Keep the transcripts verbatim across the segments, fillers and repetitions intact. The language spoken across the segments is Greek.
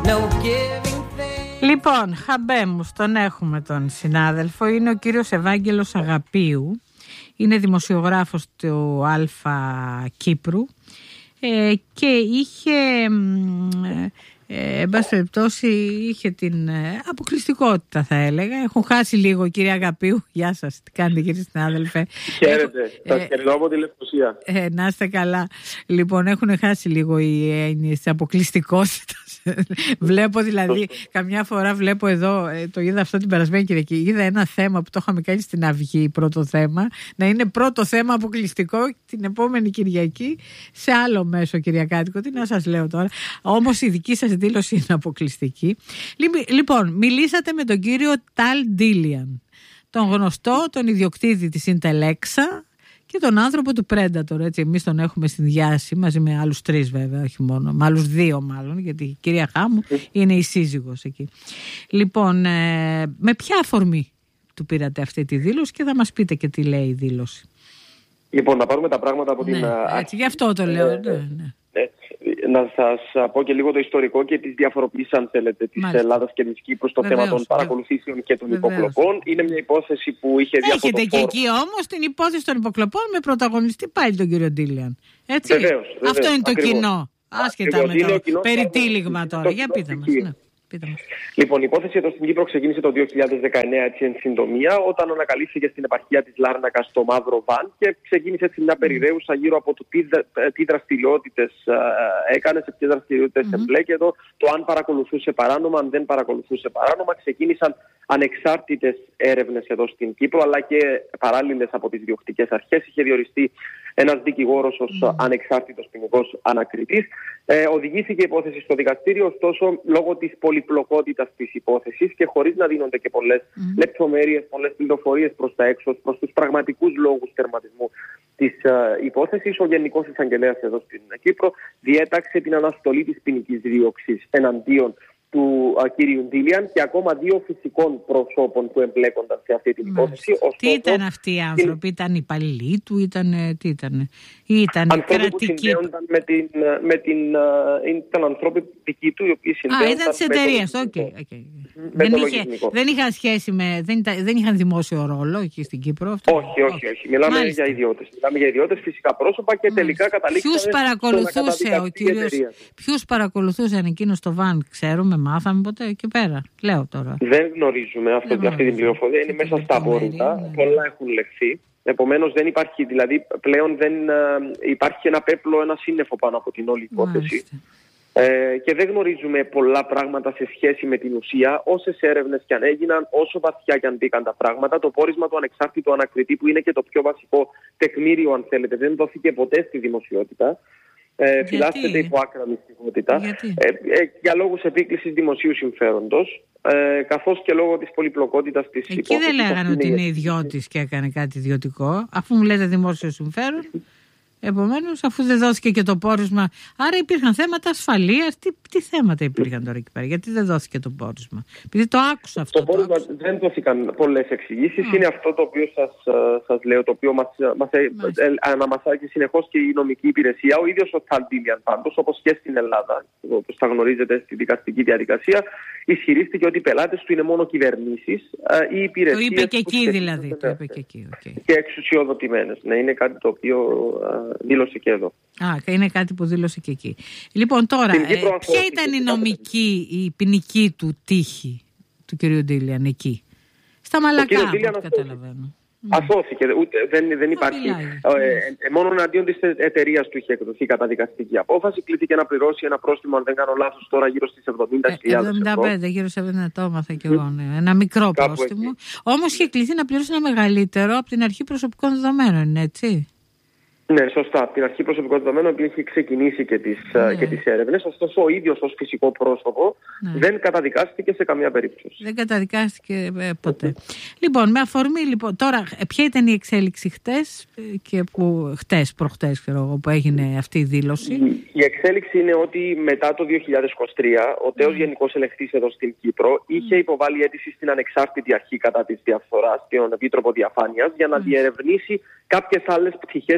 Λοιπόν, Χαμπέμους, τον έχουμε τον συνάδελφο. Είναι ο κύριος Ευάγγελος Αγαπίου. Είναι δημοσιογράφος του Αλφα Κύπρου ε, και είχε... Ε, εν πάση περιπτώσει είχε την ε, αποκλειστικότητα, θα έλεγα. Έχουν χάσει λίγο, κύριε Αγαπίου. Γεια σας, τι κάνετε, κύριε συνάδελφε? Χαίρετε, σας χαιρετώ από τη Λευκοσία. ε, Να είστε καλά. Λοιπόν, έχουν χάσει λίγο οι έννοιες της αποκλειστικότητας. Βλέπω δηλαδή, καμιά φορά βλέπω εδώ, ε, το είδα αυτό την περασμένη Κυριακή, είδα ένα θέμα που το είχαμε κάνει στην Αυγή, πρώτο θέμα, να είναι πρώτο θέμα αποκλειστικό την επόμενη Κυριακή σε άλλο μέσο κυριακάτικο. Τι να σας λέω τώρα. Όμως η δική σας δήλωση είναι αποκλειστική. Λοιπόν, μιλήσατε με τον κύριο Ταλ Ντίλιαν, τον γνωστό, τον ιδιοκτήτη της Ιντελέξα και τον άνθρωπο του Predator. Έτσι, εμείς τον έχουμε συνδυάσει μαζί με άλλους τρεις, βέβαια, όχι μόνο, με άλλους δύο μάλλον, γιατί η κυρία Χάμου είναι η σύζυγος εκεί. Λοιπόν, ε, με ποια αφορμή του πήρατε αυτή τη δήλωση και θα μας πείτε και τι λέει η δήλωση? Λοιπόν, να πάρουμε τα πράγματα από ναι, την... Έτσι, γι' αυτό το λέω. Ε, ναι, ναι. Έτσι. Να σας πω και λίγο το ιστορικό και τις διαφοροποιήσεις, αν θέλετε, της Μάλιστα. Ελλάδας και της Κύπρου στο Βεβαίως. θέμα των παρακολουθήσεων και των Βεβαίως. υποκλοπών. Είναι μια υπόθεση που είχε διάφορα. Έχετε και εκεί όμως την υπόθεση των υποκλοπών με πρωταγωνιστή πάλι τον κύριο Ντίλιαν. Έτσι. Βεβαίως, βεβαίως. Αυτό είναι το Ακριβώς. κοινό. Άσχετα με το περιτύλιγμα τώρα. Για πείτε μας. Ναι. Λοιπόν, η υπόθεση εδώ στην Κύπρο ξεκίνησε το δύο χιλιάδες δεκαεννέα, έτσι εν συντομία, όταν ανακαλύφθηκε στην επαρχία της Λάρνακας στο Μαύρο Βαν και ξεκίνησε έτσι μια περιραίουσα γύρω από το τι, τι δραστηριότητες έκανε, σε ποιες δραστηριότητες mm-hmm. εμπλέκεται, το αν παρακολουθούσε παράνομα, αν δεν παρακολουθούσε παράνομα. Ξεκίνησαν ανεξάρτητες έρευνες εδώ στην Κύπρο, αλλά και παράλληλες από τις διοκτικές αρχές. Είχε διοριστεί ένας δικηγόρος ως mm. ανεξάρτητος ποινικός ανακριτής. Ε, οδηγήθηκε η υπόθεση στο δικαστήριο, ωστόσο λόγω της πολυπλοκότητας της υπόθεσης και χωρίς να δίνονται και πολλές mm. λεπτομέρειες, πολλές πληροφορίες προς τα έξω, προς τους πραγματικούς λόγους τερματισμού της uh, υπόθεσης, ο Γενικός Εισαγγελέας εδώ στην Κύπρο διέταξε την αναστολή της ποινικής δίωξης εναντίον του uh, κύριου Ντίλιαν και ακόμα δύο φυσικών προσώπων που εμπλέκονταν σε αυτή την υπόθεση. Ωστόσο, τι ήταν αυτοί οι άνθρωποι, την... ήταν υπαλληλοί του, ήταν, τι ήταν, ήταν άνθρωποι που συνδέονταν με την, με την uh, ήταν ανθρώποι δικοί του οι οποίοι συνδέονταν. Α, ήταν της εταιρείας, οκ. Δεν, είχε, δεν είχαν σχέση με, δεν, ήταν, δεν είχαν δημόσιο ρόλο εκεί στην Κύπρο. Αυτό. Όχι, όχι, όχι. Μιλάμε Μάλιστα. για ιδιώτες. Μιλάμε για ιδιώτες, φυσικά πρόσωπα και Μάλιστα. τελικά καταλήξαμε ποιους παρακολουθούσε ο κύριος, ποιους παρακολουθούσαν εκείνο στο βαν, ξέρουμε, μάθαμε ποτέ εκεί πέρα. Λέω τώρα. Δεν γνωρίζουμε αυτό, δεν αυτή την πληροφορία. Είναι μέσα στα απόρριτα. Ναι. Πολλά έχουν λεχθεί. Επομένως δεν υπάρχει, δηλαδή πλέον δεν uh, υπάρχει ένα πέπλο, ένα σύννεφο πάνω από την όλη υπόθεση. Ε, και δεν γνωρίζουμε πολλά πράγματα σε σχέση με την ουσία. Όσες έρευνες και αν έγιναν, όσο βαθιά και αν μπήκαν τα πράγματα, το πόρισμα του ανεξάρτητου ανακριτή, που είναι και το πιο βασικό τεκμήριο, αν θέλετε, δεν δόθηκε ποτέ στη δημοσιότητα. Ε, φυλάσσεται υπό άκρα μυστικότητα ε, ε, για λόγους επίκλησης δημοσίου συμφέροντος, ε, καθώς και λόγω της πολυπλοκότητας της Εκεί υπόθεσης. Εκεί δεν λέγανε ότι είναι ιδιώτης και έκανε κάτι ιδιωτικό, αφού μου λέτε δημόσιο συμφέρον. Επομένως, αφού δεν δόθηκε και το πόρισμα, άρα υπήρχαν θέματα ασφαλείας. Τι, τι θέματα υπήρχαν τώρα εκεί πέρα, γιατί δεν δόθηκε το πόρισμα? Επειδή το άκουσα αυτό. Το πόρισμα το δεν δόθηκαν πολλές εξηγήσεις. Mm. Είναι αυτό το οποίο σας, σας λέω, το οποίο μας, μας αναμασάει συνεχώς και η νομική υπηρεσία. Ο ίδιος ο Ταλ Ντίλιαν, πάντως, όπως και στην Ελλάδα, όπως θα γνωρίζετε στη δικαστική διαδικασία, ισχυρίστηκε ότι οι πελάτες του είναι μόνο κυβερνήσεις ή υπηρεσίες. Το είπε και εκεί δηλαδή. Το είπε και εκεί. Okay. Και εξουσιοδοτημένες. Ναι, είναι κάτι το οποίο δήλωσε και εδώ. Α, είναι κάτι που δήλωσε και εκεί. Λοιπόν, τώρα, ε, ποια ήταν η νομική, η ποινική του τύχη του κ. Ντίλιαν εκεί? Στα Μαλακά, από καταλαβαίνω. Ασώθηκε, δεν, δεν υπάρχει. Ε, ε, μόνο εναντίον της εταιρείας του είχε εκδοθεί καταδικαστική απόφαση. Κλήθηκε να πληρώσει ένα πρόστιμο, αν δεν κάνω λάθος, τώρα γύρω στις εβδομήντα χιλιάδες ευρώ. εβδομήντα πέντε, γύρω σε εβδομήντα, το έμαθα κι εγώ. Ναι. Ένα μικρό πρόστιμο. Όμως είχε κληθεί να πληρώσει ένα μεγαλύτερο από την αρχή προσωπικών δεδομένων, είναι έτσι? Ναι, σωστά. Από την αρχή προσωπικών δεδομένων έχει ξεκινήσει και τις, ναι. και τις έρευνες. Ωστόσο, ο ίδιος ως φυσικό πρόσωπο ναι. δεν καταδικάστηκε σε καμία περίπτωση. Δεν καταδικάστηκε ε, ποτέ. Mm. Λοιπόν, με αφορμή, λοιπόν, τώρα, ποια ήταν η εξέλιξη χτες και που, χτες, προχτές, ξέρω, που έγινε αυτή η δήλωση? Η, η εξέλιξη είναι ότι μετά το δύο χιλιάδες είκοσι τρία, ο τέος mm. Γενικός Ελεγκτής εδώ στην Κύπρο είχε υποβάλει αίτηση στην ανεξάρτητη αρχή κατά της διαφθοράς και τον Επίτροπο Διαφάνειας για να mm. διερευνήσει κάποιες άλλες πτυχές της υπόθεσης.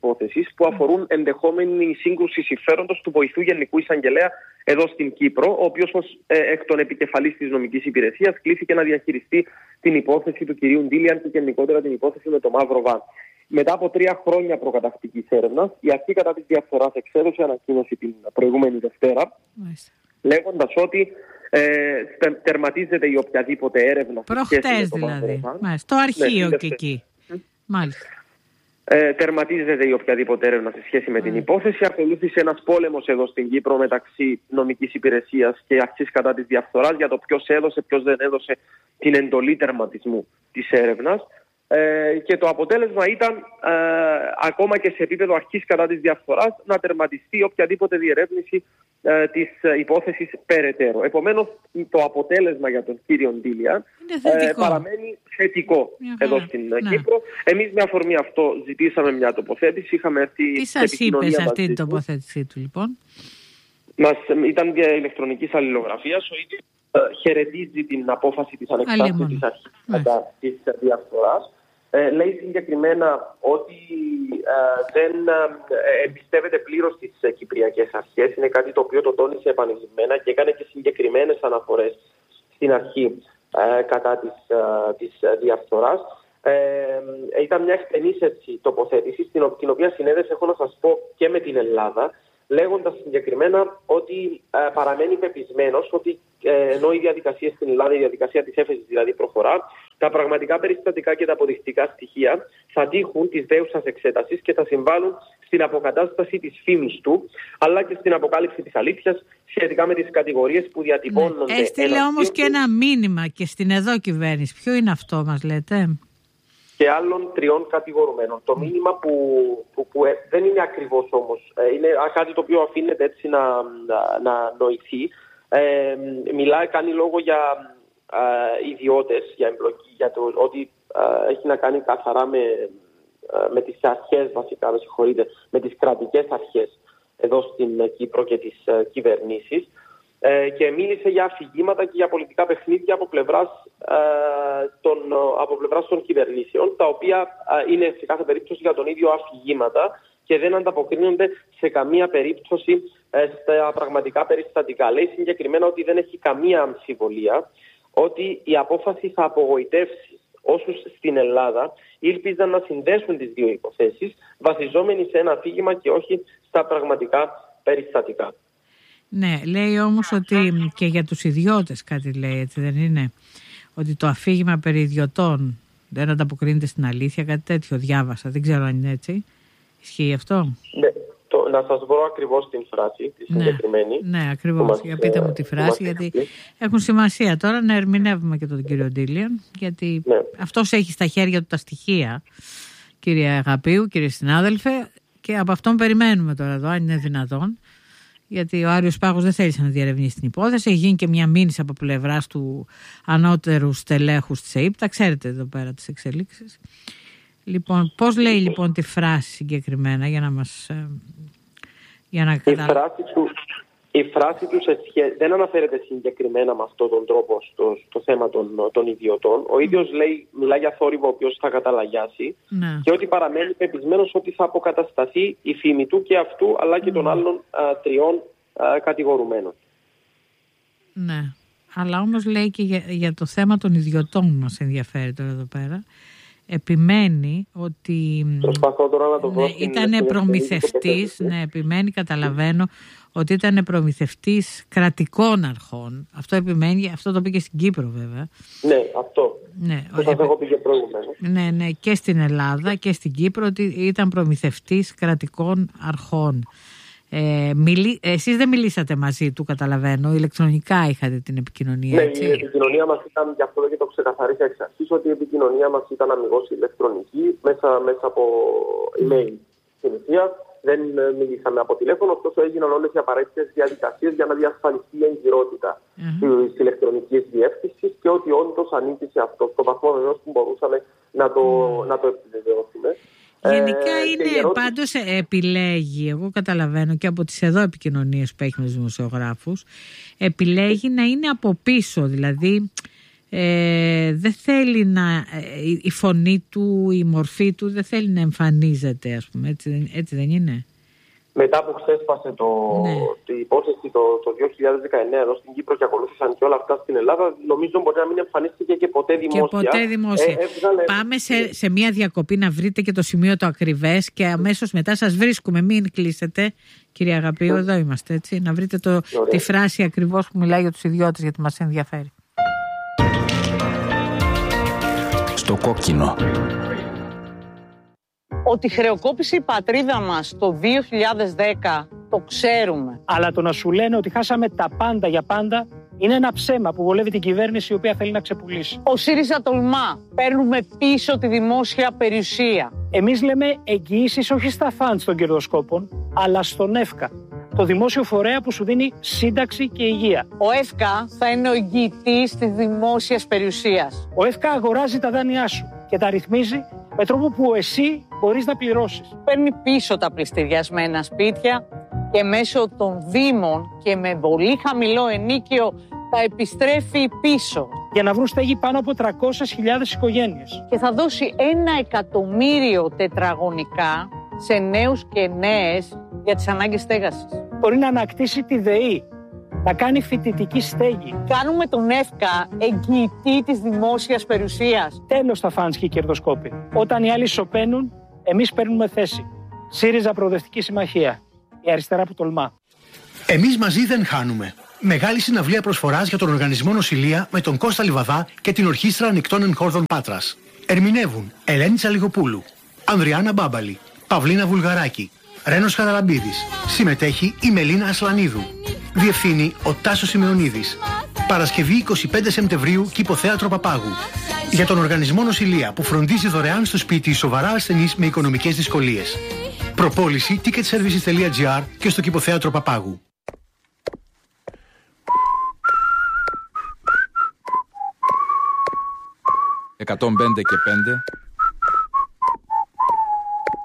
υπόθεσης που αφορούν ενδεχόμενη σύγκρουση συμφέροντος του βοηθού Γενικού Εισαγγελέα εδώ στην Κύπρο, ο οποίος ως ε, εκ των επικεφαλής της νομικής υπηρεσίας κλήθηκε να διαχειριστεί την υπόθεση του κυρίου Ντίλιαν και γενικότερα την υπόθεση με το Μαύρο Βαν. Μετά από τρία χρόνια προκαταρκτικής έρευνας, η αρχή κατά της διαφθοράς εξέδωσε ανακοίνωση την προηγούμενη Δευτέρα, λέγοντας ότι ε, τερματίζεται η οποιαδήποτε έρευνα. Προχτές δηλαδή. Στο αρχείο ναι, και εκεί. Mm. Μάλιστα. Ε, τερματίζεται η οποιαδήποτε έρευνα σε σχέση με mm. την υπόθεση. Ακολούθησε ένας πόλεμος εδώ στην Κύπρο μεταξύ νομικής υπηρεσίας και αρχής κατά της διαφθοράς για το ποιος έδωσε, ποιος δεν έδωσε την εντολή τερματισμού της έρευνας. Ε, και το αποτέλεσμα ήταν ε, ακόμα και σε επίπεδο αρχής κατά της διαφθοράς να τερματιστεί οποιαδήποτε διερεύνηση ε, της υπόθεσης περαιτέρω. Επομένως το αποτέλεσμα για τον κύριο Ντίλιαν ε, παραμένει θετικό εδώ στην ναι. Κύπρο. Εμείς με αφορμή αυτό ζητήσαμε μια τοποθέτηση. Είχαμε έρθει. Τι σας είπε σε αυτή την τοποθέτησή του λοιπόν? Μας, ήταν δια ηλεκτρονικής αλληλογραφίας. Ο ίδιος ε, χαιρετίζει την απόφαση της ανεξάρτητης αρχής κατά της διαφθοράς. Ε, λέει συγκεκριμένα ότι ε, δεν ε, εμπιστεύεται πλήρως στις ε, κυπριακές αρχές. Είναι κάτι το οποίο το τόνισε επανειλημμένα και έκανε και συγκεκριμένες αναφορές στην αρχή ε, κατά της, ε, της διαφθοράς. Ε, ε, ήταν μια εκτενής έτσι, τοποθέτηση, την, την οποία συνέδεσε, έχω να σας πω, και με την Ελλάδα, λέγοντας συγκεκριμένα ότι ε, παραμένει πεπισμένος ότι ε, ενώ η διαδικασία στην Ελλάδα, η διαδικασία της έφεσης δηλαδή προχωρά, τα πραγματικά περιστατικά και τα αποδεικτικά στοιχεία θα τύχουν της δέουσας εξέτασης και θα συμβάλλουν στην αποκατάσταση της φήμης του, αλλά και στην αποκάλυψη της αλήθειας σχετικά με τις κατηγορίες που διατυπώνονται. Ναι. Έστειλε όμως και ένα μήνυμα και στην εδώ κυβέρνηση. Ποιο είναι αυτό, μας λέτε? Και άλλων τριών κατηγορουμένων. Το μήνυμα που, που, που ε, δεν είναι ακριβώς όμως, ε, είναι κάτι το οποίο αφήνεται έτσι να, να, να νοηθεί. Ε, μιλάει, κάνει λόγο για ε, ιδιώτες, για εμπλοκή, για το ότι ε, έχει να κάνει καθαρά με, ε, με τις αρχές βασικά, με συγχωρείτε, με τις κρατικές αρχές εδώ στην Κύπρο και τις ε, κυβερνήσεις. Ε, και μίλησε για αφηγήματα και για πολιτικά παιχνίδια από πλευράς, ε, των, από πλευράς των κυβερνήσεων, τα οποία ε, είναι σε κάθε περίπτωση για τον ίδιο αφηγήματα και δεν ανταποκρίνονται σε καμία περίπτωση ε, στα πραγματικά περιστατικά. Λέει συγκεκριμένα ότι δεν έχει καμία αμφιβολία ότι η απόφαση θα απογοητεύσει όσους στην Ελλάδα ήλπιζαν να συνδέσουν τις δύο υποθέσεις βασιζόμενοι σε ένα αφήγημα και όχι στα πραγματικά περιστατικά. Ναι, λέει όμως ότι και για τους ιδιώτες κάτι λέει, έτσι δεν είναι? Ότι το αφήγημα περί ιδιωτών δεν ανταποκρίνεται στην αλήθεια, κάτι τέτοιο διάβασα, δεν ξέρω αν είναι έτσι. Ισχύει αυτό? Ναι, το, να σας βρω ακριβώς την φράση, τη συγκεκριμένη. Ναι, ναι ακριβώς, για πείτε μου τη φράση, γιατί έχουν σημασία τώρα να ερμηνεύουμε και τον κύριο Ντίλιαν, γιατί ναι. αυτός έχει στα χέρια του τα στοιχεία, κύριε Αγαπίου, κύριε συνάδελφε, και από αυτόν περιμένουμε τώρα εδώ, αν είναι δυνατόν. Γιατί ο Άριος Πάγος δεν θέλησε να διερευνήσει την υπόθεση. Έχει γίνει και μια μήνυση από πλευράς του ανώτερου στελέχους της ΕΥΠ. Τα ξέρετε εδώ πέρα τις εξελίξεις. Λοιπόν, πώς λέει λοιπόν τη φράση συγκεκριμένα για να μας... Για να η, φράση του, η φράση του σε σχέ... δεν αναφέρεται συγκεκριμένα με αυτόν τον τρόπο στο, στο θέμα των, των ιδιωτών. Ο ίδιος λέει, μιλάει για θόρυβο ο οποίος θα καταλαγιάσει ναι. και ότι παραμένει πεπισμένος ότι θα αποκατασταθεί η φήμη του και αυτού αλλά και των ναι. άλλων α, τριών α, κατηγορουμένων. Ναι, αλλά όμως λέει και για, για το θέμα των ιδιωτών μας ενδιαφέρει τώρα εδώ πέρα. Επιμένει ότι τώρα να το ναι, ήταν προμηθευτής, ναι, επιμένει, καταλαβαίνω, ότι ήταν προμηθευτής κρατικών αρχών. Αυτό επιμένει, αυτό το πήγε στην Κύπρο βέβαια. Ναι, αυτό. Ναι, το επι... εγώ πήγε προηγουμένως. Ναι, ναι, και στην Ελλάδα και στην Κύπρο ότι ήταν προμηθευτής κρατικών αρχών. Ε, μιλή... Εσείς δεν μιλήσατε μαζί του, καταλαβαίνω, ηλεκτρονικά είχατε την επικοινωνία. Ναι, έτσι. Η επικοινωνία μας ήταν, γι' αυτό και το ξεκαθαρίσα εξ αρχής, ότι η επικοινωνία μας ήταν αμιγώς ηλεκτρονική, μέσα, μέσα από email στην ουσία. Δεν μιλήσαμε από τηλέφωνο, ωστόσο έγιναν όλες οι απαραίτητες διαδικασίες για να διασφαλιστεί η εγκυρότητα mm-hmm. της ηλεκτρονικής διεύθυνσης και ότι όντως ανήκει σε αυτό, στο βαθμό βεβαίως που μπορούσαμε να το, mm. να το επιβεβαιώσουμε. Γενικά ε, είναι, ερώτηση... πάντως επιλέγει, εγώ καταλαβαίνω και από τις εδώ επικοινωνίες που έχει με τους δημοσιογράφους, επιλέγει να είναι από πίσω, δηλαδή ε, δεν θέλει να, ε, η φωνή του, η μορφή του δεν θέλει να εμφανίζεται, ας πούμε, έτσι, έτσι δεν είναι? Μετά που ξέσπασε το, ναι. η υπόθεση το, το δύο χιλιάδες δεκαεννέα εδώ στην Κύπρο και ακολούθησαν και όλα αυτά στην Ελλάδα, νομίζω μπορεί να μην εμφανίστηκε και ποτέ δημόσια. Και ποτέ δημόσια. Ε, έβγαλε... Πάμε σε, σε μια διακοπή να βρείτε και το σημείο το ακριβές και αμέσως μετά σας βρίσκουμε. Μην κλείσετε, κυρία Αγαπίου, mm. εδώ είμαστε, έτσι. Να βρείτε το, τη φράση ακριβώς που μιλάει για τους ιδιώτες, γιατί μας ενδιαφέρει. Στο κόκκινο. Ότι χρεοκόπησε η πατρίδα μας το δύο χιλιάδες δέκα, το ξέρουμε. Αλλά το να σου λένε ότι χάσαμε τα πάντα για πάντα είναι ένα ψέμα που βολεύει την κυβέρνηση η οποία θέλει να ξεπουλήσει. Ο ΣΥΡΙΖΑ τολμά. Παίρνουμε πίσω τη δημόσια περιουσία. Εμείς λέμε εγγυήσεις όχι στα φαντς των κερδοσκόπων, αλλά στον ΕΦΚΑ. Το δημόσιο φορέα που σου δίνει σύνταξη και υγεία. Ο ΕΦΚΑ θα είναι ο εγγυητής της δημόσιας περιουσίας. Ο ΕΦΚΑ αγοράζει τα δάνειά σου και τα ρυθμίζει με τρόπο που εσύ μπορείς να πληρώσεις. Παίρνει πίσω τα πληστηριασμένα σπίτια και μέσω των δήμων και με πολύ χαμηλό ενίκιο τα επιστρέφει πίσω. Για να βρουν στέγη πάνω από τριακόσιες χιλιάδες οικογένειες. Και θα δώσει ένα εκατομμύριο τετραγωνικά σε νέους και νέες για τις ανάγκες στέγασης. Μπορεί να ανακτήσει τη ΔΕΗ, να κάνει φοιτητική στέγη. Κάνουμε τον ΕΦΚΑ εγγυητή της δημόσιας περιουσίας. Τέλος τα φαντς και οι κερδοσκόποι. Όταν οι άλλοι σωπαίνουν, εμείς παίρνουμε θέση. ΣΥΡΙΖΑ Προοδευτική Συμμαχία. Η αριστερά που τολμά. Εμείς μαζί δεν χάνουμε. Μεγάλη συναυλία προσφοράς για τον Οργανισμό Νοσηλεία με τον Κώστα Λιβαδά και την Ορχήστρα Ανοιχτών Εγχόρδων Πάτρας. Ερμηνεύουν Ελένη Τσαλιγοπούλου, Ανδριάννα Μπάμπαλη, Παυλίνα Βουλγαράκη, Ρένος Χαραλαμπίδης. Συμμετέχει η Μελίνα Ασλανίδου. Διευθύνει ο Τάσος Σημεωνίδης. Παρασκευή εικοστή πέμπτη Σεπτεμβρίου, Κηποθέατρο Παπάγου. Για τον Οργανισμό Νοσηλεία που φροντίζει δωρεάν στο σπίτι σοβαρά ασθενείς με οικονομικές δυσκολίες. Προπόληση ticketservices τελεία gr και στο Κηποθέατρο Παπάγου. εκατόν πέντε και πέντε